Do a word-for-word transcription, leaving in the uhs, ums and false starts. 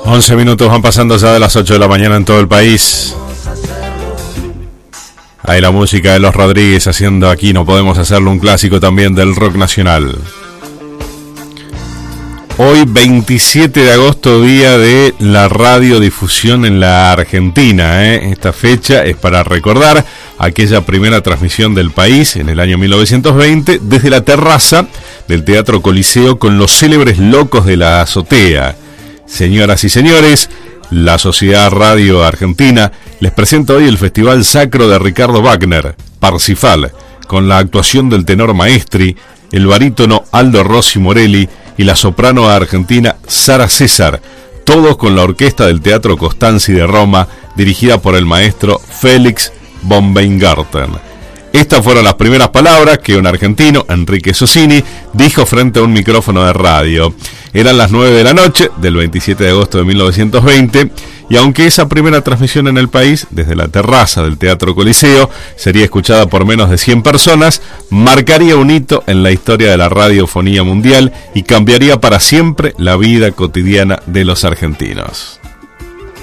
once minutos van pasando ya de las ocho de la mañana en todo el país. Ahí la música de Los Rodríguez haciendo Aquí no podemos hacerlo, un clásico también del rock nacional. Hoy veintisiete de agosto, día de la radiodifusión en la Argentina, ¿eh? Esta fecha es para recordar aquella primera transmisión del país en el año mil novecientos veinte desde la terraza del Teatro Coliseo con los célebres Locos de la Azotea. Señoras y señores, la Sociedad Radio Argentina les presenta hoy el Festival Sacro de Ricardo Wagner, Parsifal, con la actuación del tenor Maestri, el barítono Aldo Rossi Morelli y la soprano argentina Sara César, todos con la orquesta del Teatro Costanzi de Roma, dirigida por el maestro Félix von Weingarten. Estas fueron las primeras palabras que un argentino, Enrique Sozzini, dijo frente a un micrófono de radio. Eran las nueve de la noche del veintisiete de agosto de mil novecientos veinte, y aunque esa primera transmisión en el país, desde la terraza del Teatro Coliseo, sería escuchada por menos de cien personas, marcaría un hito en la historia de la radiofonía mundial y cambiaría para siempre la vida cotidiana de los argentinos.